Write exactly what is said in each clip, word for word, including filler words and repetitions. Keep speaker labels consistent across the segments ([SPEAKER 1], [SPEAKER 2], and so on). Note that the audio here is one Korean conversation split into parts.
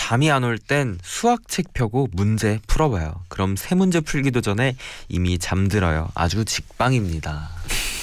[SPEAKER 1] 잠이 안 올 땐 수학책 펴고 문제 풀어봐요. 그럼 세 문제 풀기도 전에 이미 잠들어요. 아주 직방입니다.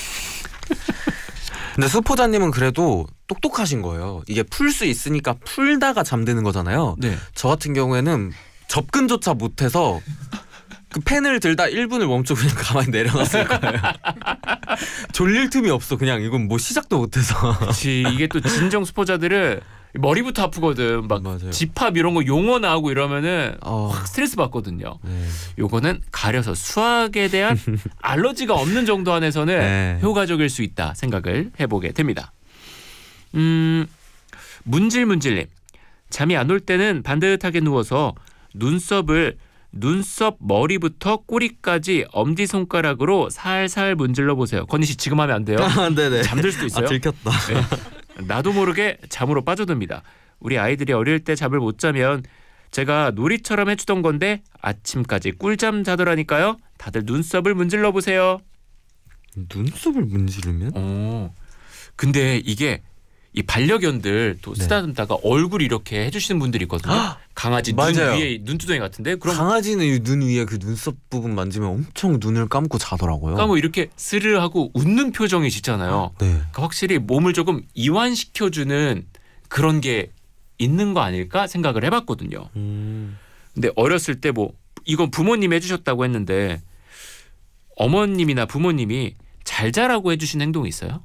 [SPEAKER 1] 근데 수포자님은 그래도 똑똑하신 거예요. 이게 풀 수 있으니까 풀다가 잠드는 거잖아요.
[SPEAKER 2] 네.
[SPEAKER 1] 저 같은 경우에는 접근조차 못해서 그 펜을 들다 일 분을 멈추고 그냥 가만히 내려놨을 거예요. 졸릴 틈이 없어. 그냥 이건 뭐 시작도 못해서.
[SPEAKER 2] 그치, 이게 또 진정 수포자들은 머리부터 아프거든. 막
[SPEAKER 1] 맞아요.
[SPEAKER 2] 집합 이런 거 용어 나오고 이러면은
[SPEAKER 1] 어...
[SPEAKER 2] 확 스트레스 받거든요.
[SPEAKER 1] 네.
[SPEAKER 2] 요거는 가려서 수학에 대한 알러지가 없는 정도 안에서는
[SPEAKER 1] 네.
[SPEAKER 2] 효과적일 수 있다 생각을 해보게 됩니다. 음, 문질문질님. 잠이 안 올 때는 반듯하게 누워서 눈썹을 눈썹 머리부터 꼬리까지 엄지손가락으로 살살 문질러 보세요. 건희 씨 지금 하면 안 돼요.
[SPEAKER 1] 아, 네네.
[SPEAKER 2] 잠들 수도 있어요.
[SPEAKER 1] 아, 들켰다.
[SPEAKER 2] 네. 나도 모르게 잠으로 빠져듭니다. 우리 아이들이 어릴 때 잠을 못 자면 제가 놀이처럼 해주던 건데 아침까지 꿀잠 자더라니까요. 다들 눈썹을 문질러 보세요.
[SPEAKER 1] 눈썹을 문지르면?
[SPEAKER 2] 어. 근데 이게 이 반려견들 또
[SPEAKER 1] 네.
[SPEAKER 2] 쓰다듬다가 얼굴 이렇게 해주시는 분들이 있거든요. 강아지 눈
[SPEAKER 1] 맞아요.
[SPEAKER 2] 위에 눈두덩이 같은데 그럼
[SPEAKER 1] 강아지는 이 눈 위에 그 눈썹 부분 만지면 엄청 눈을 감고 자더라고요.
[SPEAKER 2] 까고 이렇게 스르하고 웃는 표정이 짓잖아요.
[SPEAKER 1] 네.
[SPEAKER 2] 그러니까 확실히 몸을 조금 이완시켜주는 그런 게 있는 거 아닐까 생각을 해봤거든요.
[SPEAKER 1] 음.
[SPEAKER 2] 근데 어렸을 때 뭐 이건 부모님이 해주셨다고 했는데 어머님이나 부모님이 잘 자라고 해주신 행동이 있어요?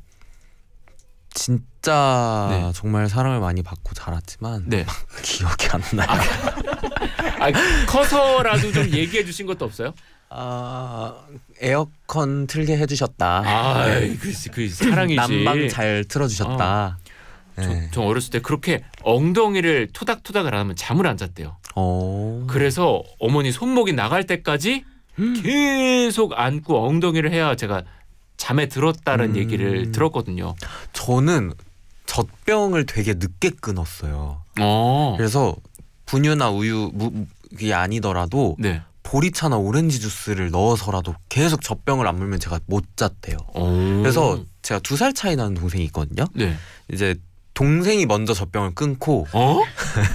[SPEAKER 1] 진짜
[SPEAKER 2] 네.
[SPEAKER 1] 정말 사랑을 많이 받고 자랐지만
[SPEAKER 2] 네.
[SPEAKER 1] 기억이 안 나요.
[SPEAKER 2] 아, 커서라도 좀 얘기해 주신 것도 없어요?
[SPEAKER 1] 아, 에어컨 틀게 해주셨다.
[SPEAKER 2] 아,
[SPEAKER 1] 네.
[SPEAKER 2] 그, 그 사랑이지.
[SPEAKER 1] 난방 잘 틀어주셨다.
[SPEAKER 2] 저,
[SPEAKER 1] 네.
[SPEAKER 2] 저 어렸을 때 그렇게 엉덩이를 토닥토닥을 안 하면 잠을 안 잤대요.
[SPEAKER 1] 어.
[SPEAKER 2] 그래서 어머니 손목이 나갈 때까지 계속 안고 엉덩이를 해야 제가 잠에 들었다는
[SPEAKER 1] 음.
[SPEAKER 2] 얘기를 들었거든요.
[SPEAKER 1] 저는 젖병을 되게 늦게 끊었어요.
[SPEAKER 2] 어.
[SPEAKER 1] 그래서 분유나 우유 무, 이게 아니더라도
[SPEAKER 2] 네.
[SPEAKER 1] 보리차나 오렌지 주스를 넣어서라도 계속 젖병을 안 물면 제가 못 잤대요.
[SPEAKER 2] 오.
[SPEAKER 1] 그래서 제가 두 살 차이 나는 동생이 있거든요.
[SPEAKER 2] 네.
[SPEAKER 1] 이제 동생이 먼저 젖병을 끊고
[SPEAKER 2] 어?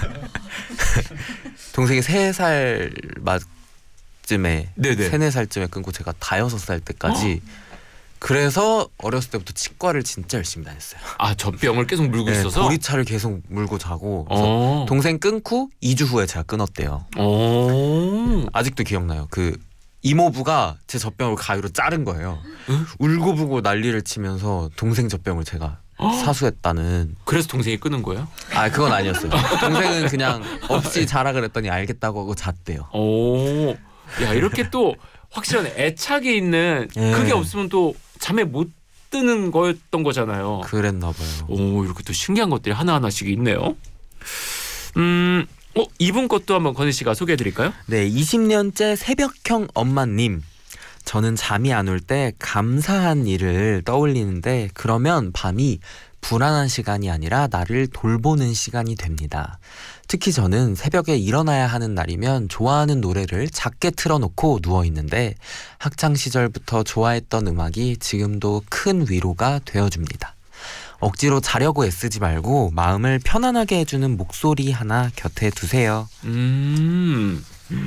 [SPEAKER 1] 동생이 세 살 맞쯤에
[SPEAKER 2] 네네.
[SPEAKER 1] 세네 살쯤에 끊고 제가 다여섯 살 때까지 그래서 어렸을 때부터 치과를 진짜 열심히 다녔어요.
[SPEAKER 2] 아, 젖병을 계속 물고
[SPEAKER 1] 네,
[SPEAKER 2] 있어서?
[SPEAKER 1] 보리차를 계속 물고 자고 그래서
[SPEAKER 2] 어.
[SPEAKER 1] 동생 끊고 이 주 후에 제가 끊었대요.
[SPEAKER 2] 오.
[SPEAKER 1] 아직도 기억나요. 그 이모부가 제 젖병을 가위로 자른 거예요.
[SPEAKER 2] 응?
[SPEAKER 1] 울고불고 난리를 치면서 동생 젖병을 제가 사수했다는.
[SPEAKER 2] 그래서 동생이 끊은 거예요?
[SPEAKER 1] 아, 그건 아니었어요. 동생은 그냥 없이 자라 그랬더니 알겠다고 하고 잤대요.
[SPEAKER 2] 오. 야, 이렇게 또 확실한 애착이 있는
[SPEAKER 1] 네.
[SPEAKER 2] 그게 없으면 또 잠에 못 드는 거였던 거잖아요.
[SPEAKER 1] 그랬나 봐요.
[SPEAKER 2] 오, 이렇게 또 신기한 것들이 하나하나씩 있네요. 음, 어, 이분 것도 한번 건희 씨가 소개해 드릴까요?
[SPEAKER 1] 네, 이십 년째 새벽형 엄마님. 저는 잠이 안 올 때 감사한 일을 떠올리는데 그러면 밤이 불안한 시간이 아니라 나를 돌보는 시간이 됩니다. 특히 저는 새벽에 일어나야 하는 날이면 좋아하는 노래를 작게 틀어놓고 누워있는데 학창시절부터 좋아했던 음악이 지금도 큰 위로가 되어줍니다. 억지로 자려고 애쓰지 말고 마음을 편안하게 해주는 목소리 하나 곁에 두세요.
[SPEAKER 2] 음,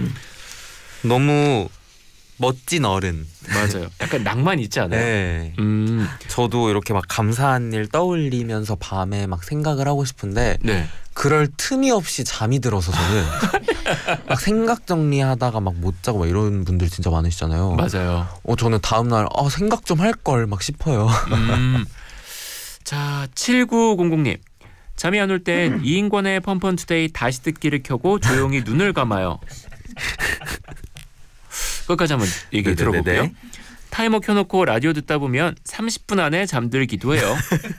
[SPEAKER 1] 너무 멋진 어른.
[SPEAKER 2] 맞아요. 약간 낭만 있지 않아요?
[SPEAKER 1] 네.
[SPEAKER 2] 음,
[SPEAKER 1] 저도 이렇게 막 감사한 일 떠올리면서 밤에 막 생각을 하고 싶은데
[SPEAKER 2] 네.
[SPEAKER 1] 그럴 틈이 없이 잠이 들어서 저는 막 생각 정리하다가 막 못 자고 막 이런 분들 진짜 많으시잖아요.
[SPEAKER 2] 맞아요.
[SPEAKER 1] 어 저는 다음날 아 생각 좀 할 걸 막 싶어요.
[SPEAKER 2] 음. 자, 칠구공공님. 잠이 안 올 땐 이인권의 펌펀투데이 다시 듣기를 켜고 조용히 눈을 감아요. 끝까지 한번 얘기
[SPEAKER 1] 네네네네.
[SPEAKER 2] 들어볼게요. 타이머 켜놓고 라디오 듣다 보면 삼십 분 안에 잠들기도 해요.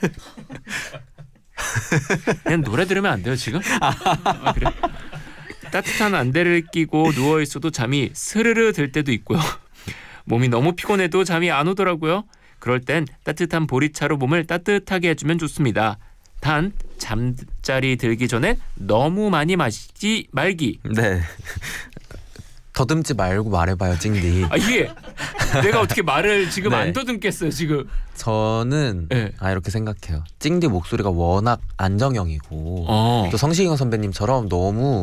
[SPEAKER 2] 그냥 노래 들으면 안 돼요 지금? 아, 그래? 따뜻한 안대를 끼고 누워있어도 잠이 스르르 들 때도 있고요. 몸이 너무 피곤해도 잠이 안 오더라고요. 그럴 땐 따뜻한 보리차로 몸을 따뜻하게 해주면 좋습니다. 단 잠자리 들기 전에 너무 많이 마시지 말기.
[SPEAKER 1] 네. 더듬지 말고 말해봐요, 찡디.
[SPEAKER 2] 아 이게 내가 어떻게 말을 지금
[SPEAKER 1] 네.
[SPEAKER 2] 안 더듬겠어요 지금.
[SPEAKER 1] 저는
[SPEAKER 2] 네.
[SPEAKER 1] 아 이렇게 생각해요. 찡디 목소리가 워낙 안정형이고
[SPEAKER 2] 어.
[SPEAKER 1] 또 성시경 선배님처럼 너무